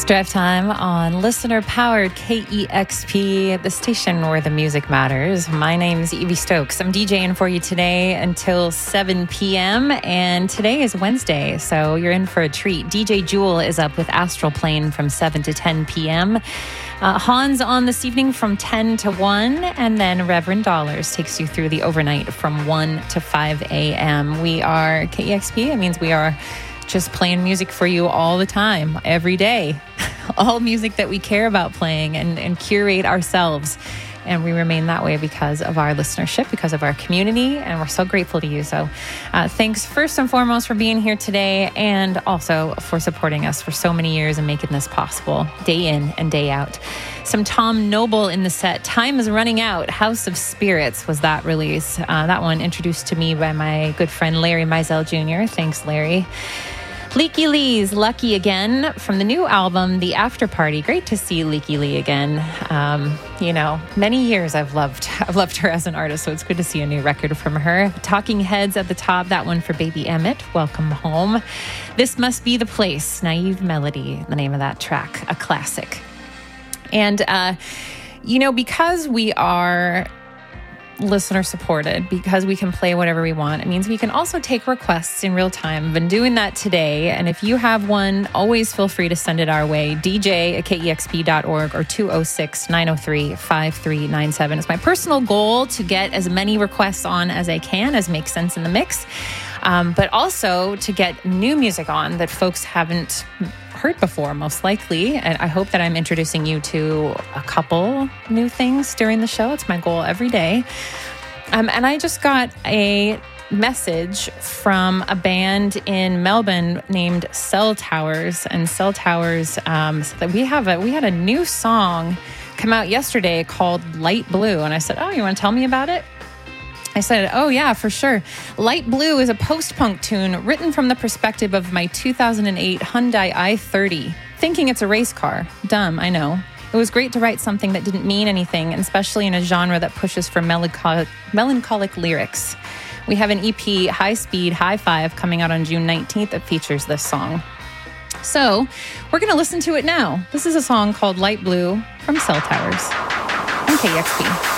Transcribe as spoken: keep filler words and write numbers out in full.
Drive Time on listener-powered K E X P, the station where the music matters. My name's Evie Stokes. I'm DJing for you today until seven p.m., and today is Wednesday, so you're in for a treat. D J Jewel is up with Astral Plane from seven to ten p.m., Uh, Hans on this evening from ten to one, and then Reverend Dollars takes you through the overnight from one to five a.m. We are K E X P. It means we are just playing music for you all the time, every day. All music that we care about playing and, and curate ourselves. And we remain that way because of our listenership, because of our community, and we're so grateful to you. So uh, thanks first and foremost for being here today, and also for supporting us for so many years and making this possible day in and day out. Some Tom Noble in the set. Time is Running Out. House of Spirits was that release. Uh, that one introduced to me by my good friend Larry Mizell Junior Thanks, Larry. Leaky Lee's Lucky Again from the new album, The After Party. Great to see Leaky Lee again. Um, you know, many years I've loved I've loved her as an artist, so it's good to see a new record from her. Talking Heads at the top, that one for Baby Emmett. Welcome home. This Must Be the Place, Naive Melody, the name of that track, a classic. And, uh, you know, because we are listener supported, because we can play whatever we want, it means we can also take requests in real time. I've been doing that today, and if you have one, always feel free to send it our way. D J at K E X P dot org or two oh six, nine oh three, five three nine seven. It's my personal goal to get as many requests on as I can, as makes sense in the mix, um, but also to get new music on that folks haven't heard before, most likely. And I hope that I'm introducing you to a couple new things during the show. It's my goal every day. Um, and I just got a message from a band in Melbourne named Cell Towers. And Cell Towers, um, so that we have a we had a new song come out yesterday called Light Blue. And I said, oh, you want to tell me about it? I said, oh, yeah, for sure. Light Blue is a post-punk tune written from the perspective of my two thousand eight Hyundai i thirty, thinking it's a race car. Dumb, I know. It was great to write something that didn't mean anything, and especially in a genre that pushes for melancholic, melancholic lyrics. We have an E P, High Speed, High Five, coming out on June nineteenth that features this song. So we're going to listen to it now. This is a song called Light Blue from Cell Towers on K E X P.